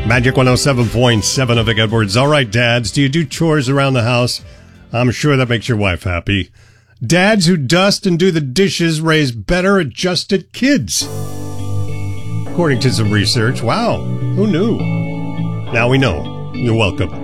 Magic 107.7 of Vic Edwards. All right, dads, do you do chores around the house? I'm sure that makes your wife happy. Dads who dust and do the dishes raise better adjusted kids. According to some research. Wow, who knew? Now we know. You're welcome.